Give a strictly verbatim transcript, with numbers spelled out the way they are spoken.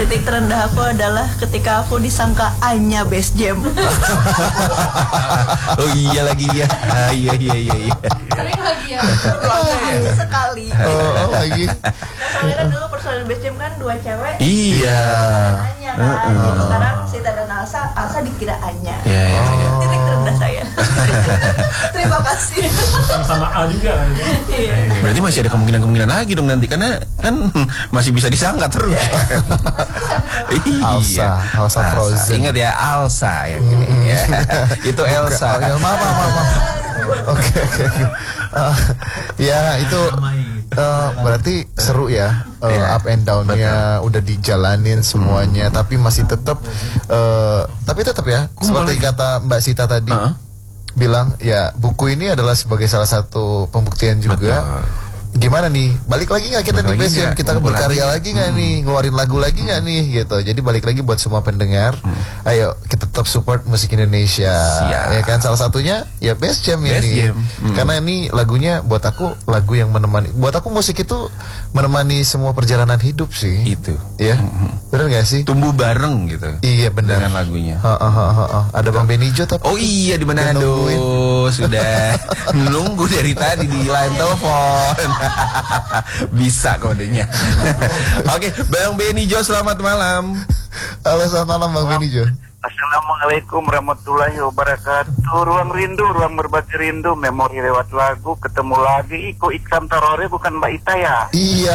Titik terendah aku adalah ketika aku disangka Anya Base Jam. Oh iya lagi ya. Ah, iya iya iya iya. Sering lagi ya. Lagi sekali. Oh, oh lagi. Soalnya dulu personil Base Jam kan dua cewek. Iya. Anya kan. Gitu. Sekarang Sita dan Alsa, Alsa dikira Anya. Iya iya iya. Titik terendah saya. Terima kasih. Sama A juga kan ya. Iya. Berarti masih ada kemungkinan-kemungkinan lagi dong nanti karena kan masih bisa disangka terus. Iya. Alsa, Alsa Frozen. Ingat ya Alsa ya gini ya. Itu Elsa. Oh, ya, maaf, maaf, maaf, maaf. Oke, oke. Uh, ya itu uh, berarti seru ya, uh, Ya, up and down-nya udah dijalanin semuanya, Hmm. tapi masih tetap, uh, tapi tetap ya, seperti kata Mbak Sita tadi, Uh-huh. bilang ya buku ini adalah sebagai salah satu pembuktian juga. Betul. Gimana nih, balik lagi nggak kita Balik di lagi Base Jam? nggak? Kita Ngumpul berkarya lagi. lagi nggak nih, ngeluarin lagu lagi nggak nih gitu. Jadi balik lagi buat semua pendengar, ayo kita tetap support musik Indonesia. Siap. Ya kan, salah satunya ya Base Jam Base ini. Jam. Hmm. Karena ini lagunya buat aku lagu yang menemani. Buat aku musik itu menemani semua perjalanan hidup sih. Itu. Ya, bener nggak sih? Tumbuh bareng gitu. Iya benar. Dengan lagunya. Ha, ha, ha, ha, ha. Ada Bang Benny Jo tapi. Oh iya di Udah Manado nungguin. sudah menunggu dari tadi di line telepon. Bisa kodenya. Oke, Bang Benny Jo selamat malam. Halo, selamat malam Bang Benny Jo. Assalamualaikum warahmatullahi wabarakatuh. Ruang rindu, ruang berbagi rindu, memori lewat lagu, ketemu lagi. Iko Iksan Tarore bukan Mbak Ita ya? Iya.